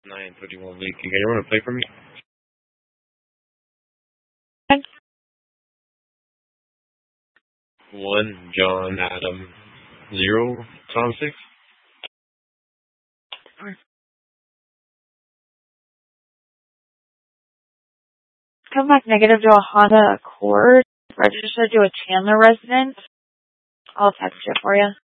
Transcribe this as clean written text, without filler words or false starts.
931 Leaky. You want to play for me? 1 John Adam 0 Tom 6. Come back negative to a Honda Accord registered to a Chandler resident. I'll text it for you.